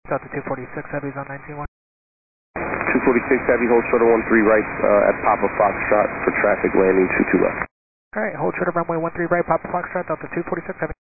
Delta 246 Heavy is on 19-1. 246 Heavy, hold short of 13 right at Papa Foxtrot for traffic landing 22 left. Alright, hold short of runway 13 right, Papa Foxtrot, Delta 246 Heavy.